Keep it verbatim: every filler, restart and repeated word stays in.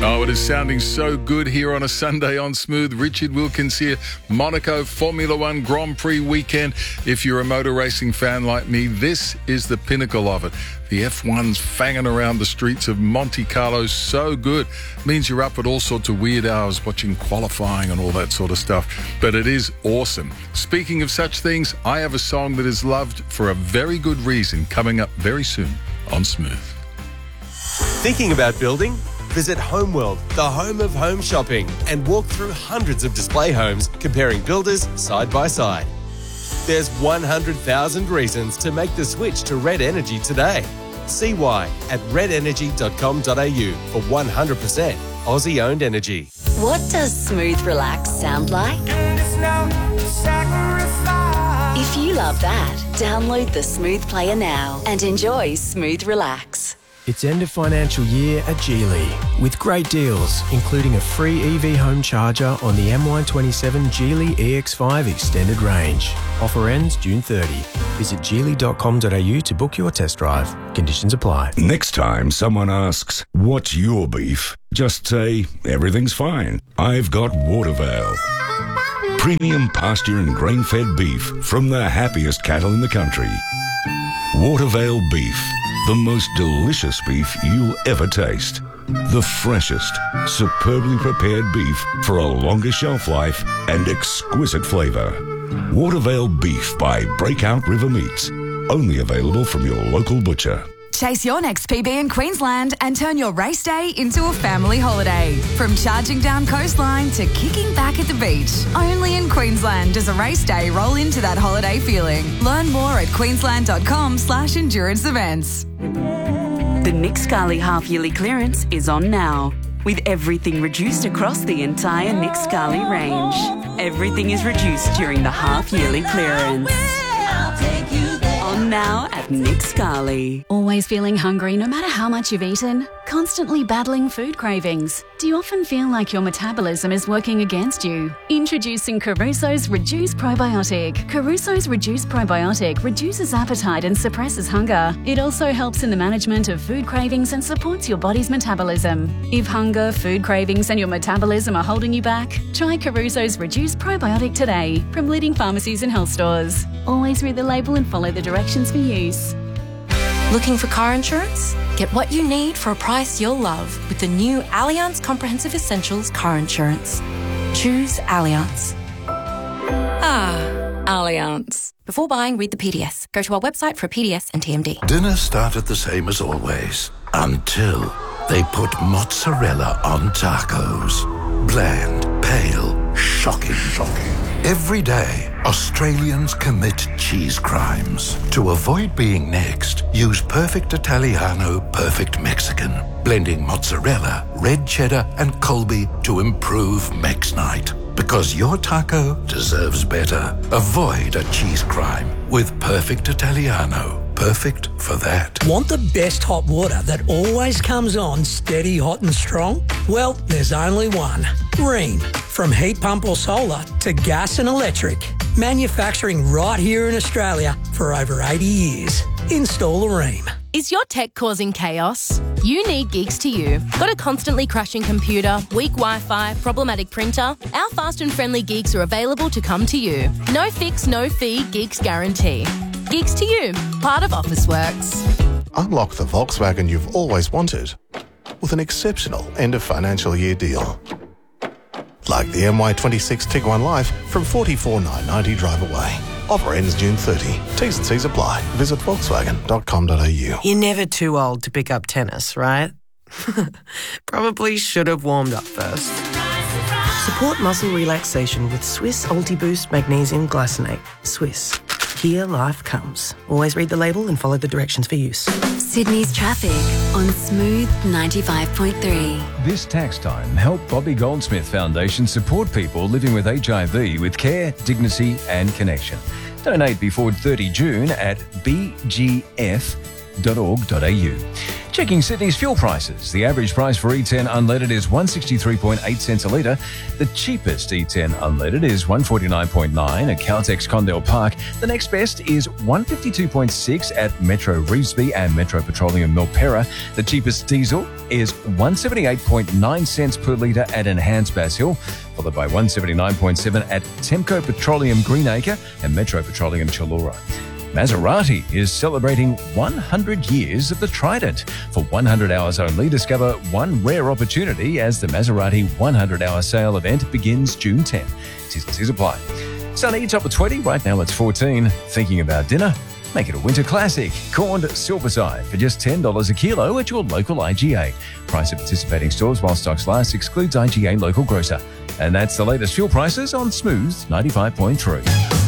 Oh, it is sounding so good here on a Sunday on Smooth. Richard Wilkins here. Monaco Formula One Grand Prix weekend. If you're a motor racing fan like me, this is the pinnacle of it. The F one's fanging around the streets of Monte Carlo so good. Means you're up at all sorts of weird hours watching qualifying and all that sort of stuff. But it is awesome. Speaking of such things, I have a song that is loved for a very good reason coming up very soon on Smooth. Thinking about building? Visit Homeworld, the home of home shopping, and walk through hundreds of display homes comparing builders side by side. There's one hundred thousand reasons to make the switch to Red Energy today. See why at red energy dot com dot a u for one hundred percent Aussie-owned energy. What does Smooth Relax sound like? If you love that, download the Smooth Player now and enjoy Smooth Relax. It's end of financial year at Geely with great deals, including a free E V home charger on the M Y twenty-seven Geely E X five Extended Range. Offer ends June thirtieth. Visit geely dot com dot a u to book your test drive. Conditions apply. Next time someone asks, what's your beef? Just say, everything's fine. I've got Watervale. Premium pasture and grain-fed beef from the happiest cattle in the country. Watervale beef. The most delicious beef you'll ever taste. The freshest, superbly prepared beef for a longer shelf life and exquisite flavour. Watervale beef by Breakout River Meats. Only available from your local butcher. Chase your next P B in Queensland and turn your race day into a family holiday. From charging down coastline to kicking back at the beach. Only in Queensland does a race day roll into that holiday feeling. Learn more at queensland dot com slash endurance events. The Nick Scali half-yearly clearance is on now, with everything reduced across the entire Nick Scali range. Everything is reduced during the half-yearly clearance. On now at Nick Scali. Always feeling hungry no matter how much you've eaten? Constantly battling food cravings? Do you often feel like your metabolism is working against you? Introducing Caruso's Reduce Probiotic. Caruso's Reduce Probiotic reduces appetite and suppresses hunger. It also helps in the management of food cravings and supports your body's metabolism. If hunger, food cravings and your metabolism are holding you back, try Caruso's Reduce Probiotic today from leading pharmacies and health stores. Always read the label and follow the directions for use. Looking for car insurance? Get what you need for a price you'll love with the new Allianz Comprehensive Essentials car insurance. Choose Allianz. Ah, Allianz. Before buying, read the P D S. Go to our website for a P D S and T M D. Dinner started the same as always, until they put mozzarella on tacos. Bland, pale, shocking, shocking. Every day, Australians commit cheese crimes. To avoid being next, use Perfect Italiano, Perfect Mexican, blending mozzarella, red cheddar, and Colby to improve Mex Night. Because your taco deserves better. Avoid a cheese crime with Perfect Italiano. Perfect for that. Want the best hot water that always comes on steady, hot and strong? Well, there's only one. Rheem. From heat pump or solar to gas and electric. Manufacturing right here in Australia for over eighty years. Install a Rheem. Is your tech causing chaos? You need Geeks to You. Got a constantly crashing computer, weak Wi-Fi, problematic printer? Our fast and friendly Geeks are available to come to you. No fix, no fee, Geeks guarantee. Geeks to You, part of Officeworks. Unlock the Volkswagen you've always wanted with an exceptional end of financial year deal. Like the M Y twenty-six Tiguan Life from forty-four thousand nine hundred ninety drive away. Offer ends June thirtieth. T's and C's apply. Visit volkswagen dot com dot a u. You're never too old to pick up tennis, right? Probably should have warmed up first. Support muscle relaxation with Swiss Ultiboost Magnesium Glycinate. Swiss. Here life comes. Always read the label and follow the directions for use. Sydney's traffic on Smooth ninety-five point three. This tax time, help Bobby Goldsmith Foundation support people living with H I V with care, dignity and connection. Donate before thirtieth of June at b g f dot org dot a u. Checking Sydney's fuel prices. The average price for E ten unleaded is one hundred sixty-three point eight cents a litre. The cheapest E ten unleaded is one hundred forty-nine point nine at Caltex Condell Park. The next best is one hundred fifty-two point six at Metro Revesby and Metro Petroleum Milperra. The cheapest diesel is one hundred seventy-eight point nine cents per litre at Enhanced Bass Hill, followed by one hundred seventy-nine point seven at Temco Petroleum Greenacre and Metro Petroleum Challura. Maserati is celebrating one hundred years of the Trident. For one hundred hours only, discover one rare opportunity as the Maserati one hundred hour sale event begins June tenth. T's and C's apply. Sunny, top of twenty. Right now it's fourteen. Thinking about dinner? Make it a winter classic. Corned silverside for just ten dollars a kilo at your local I G A. Price at participating stores while stocks last excludes I G A local grocer. And that's the latest fuel prices on Smooth ninety-five point three.